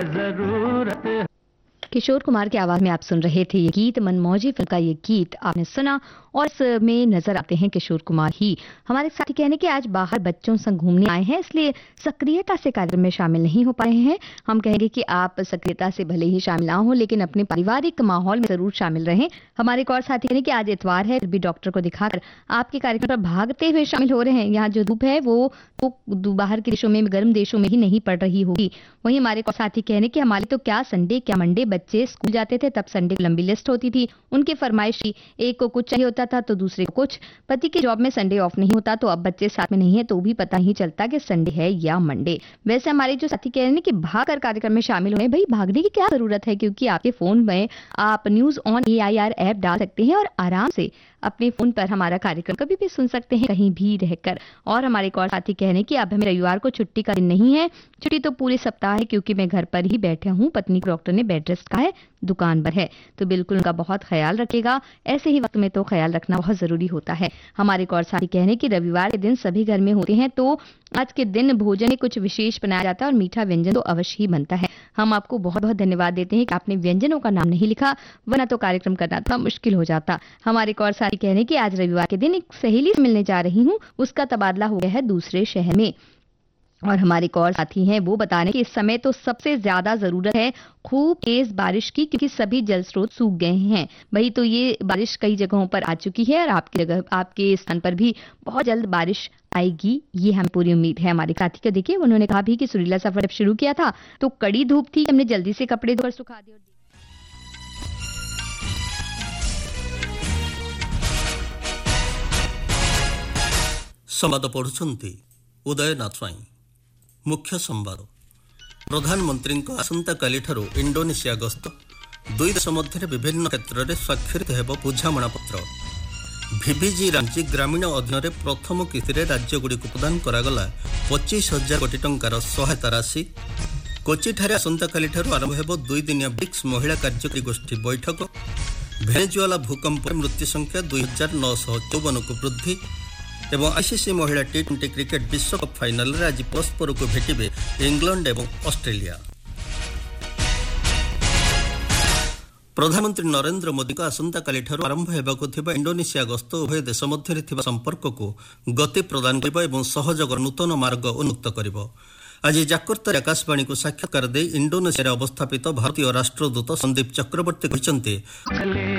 जरूरत। किशोर कुमार की आवाज में आप सुन रहे थे ये गीत। मनमौजी फिल्म का ये गीत आपने सुना और इसमें नजर आते हैं किशोर कुमार ही। हमारे साथी कहने कि आज बाहर बच्चों संग घूमने आए हैं, इसलिए सक्रियता से कार्यक्रम में शामिल नहीं हो पा रहे हैं। हम कहेंगे कि आप सक्रियता से भले ही शामिल ना हो, लेकिन अपने पारिवारिक माहौल में जरूर शामिल रहें। हमारे एक और साथी कहने कि आज इतवार है, फिर भी डॉक्टर को दिखाकर आपके कार्यक्रम पर भागते हुए शामिल हो रहे हैं। यहाँ जो धूप है वो तो बाहर के देशों में, गर्म देशों में ही नहीं पड़ रही होगी। वहीं हमारे एक और साथी कहने कि हमारे तो क्या संडे क्या मंडे, बच्चे स्कूल जाते थे तब संडे की लंबी लिस्ट होती थी, उनकी फरमाइशी, एक को कुछ चाहिए होता था तो दूसरे को कुछ। पति के जॉब में संडे ऑफ नहीं होता, तो अब बच्चे साथ में नहीं है तो भी पता नहीं चलता कि संडे है या मंडे। वैसे हमारे जो साथी कह रहे हैं कि भागकर कार्यक्रम में शामिल हुए, भाई भागने की क्या जरूरत है, क्योंकि आपके फोन में आप न्यूज ऑन AIR ऐप डाल सकते हैं और आराम से अपने फोन पर हमारा कार्यक्रम कभी भी सुन सकते हैं, कहीं भी रहकर। और हमारे एक और साथी कह रहे हैं कि अब हमें रविवार को छुट्टी का दिन नहीं है, छुट्टी तो पूरे सप्ताह है, क्योंकि मैं घर पर ही बैठे हूँ। पत्नी को डॉक्टर ने बेड रेस्ट कहा है, दुकान पर है, तो बिल्कुल उनका बहुत ख्याल रखेगा। ऐसे ही वक्त में तो ख्याल रखना बहुत जरूरी होता है। हमारे एक और साथी कह रहे हैं कि रविवार के दिन सभी घर में होते हैं, तो आज के दिन भोजन में कुछ विशेष बनाया जाता है और मीठा व्यंजन तो अवश्य ही बनता है। हम आपको बहुत बहुत धन्यवाद देते हैं कि आपने व्यंजनों का नाम नहीं लिखा, वरना तो कार्यक्रम करना थोड़ा मुश्किल हो जाता। हमारे एक और साथी कह रहे हैं कि आज रविवार के दिन एक सहेली से मिलने जा रही हूँ, उसका तबादला हो गया है दूसरे शहर में। और हमारे एक और साथी हैं, वो बता रहे हैं कि इस समय तो सबसे ज्यादा जरूरत है खूब तेज बारिश की, क्योंकि सभी जल स्रोत सूख गए हैं। वही तो ये बारिश कई जगहों पर आ चुकी है और आपकी जगह, आपके स्थान पर भी बहुत जल्द बारिश आएगी, ये हमें पूरी उम्मीद है। हमारे साथी को देखिए, उन्होंने कहा भी कि सुरीला सफर जब शुरू किया था तो कड़ी धूप थी, हमने जल्दी से कपड़े धोकर सुखा दिए। संवाद पढ़ुछंती उदय नाथवाई। मुख्य संवाद, प्रधानमंत्री आसंता काली ठारू इंडोनेशिया गस्त, दुई देश मध्य विभिन्न क्षेत्र में स्वाक्षरित हेब बुझामणा पत्र। VBG रांची ग्रामीण अधीन प्रथम किस्ती राज्यगुड़िक प्रदान करागला 25,000 कोटी टंकार सहायता राशि। कोची ठारे आसंता काली ठारू आरंभ हेब 2 दिनिया ब्रिक्स महिला कार्यकारी गोष्ठी बैठक। भेनेजुएला भूकंप मृत्यु संख्या 2,954 को वृद्धि। एवं ICC महिला T20 क्रिकेट विश्वकप फाइनल रे आज परस्पर को भेटिबे इंग्लैंड एवं ऑस्ट्रेलिया। प्रधानमंत्री नरेंद्र मोदी का आसंता काली ठारू आरंभ हेबाकु थिबा इंडोनेशिया गस्त उभय देश मध्य थिबा संपर्क को गति प्रदान करिबा एवं सहयोग नूतन मार्ग उन्मुक्त करिबो। आज जाकर्ता आकाशवाणी को साक्षात्कार दे इंडोनेशिया अवस्थापित भारतीय राष्ट्रदूत संदीप चक्रवर्ती कहते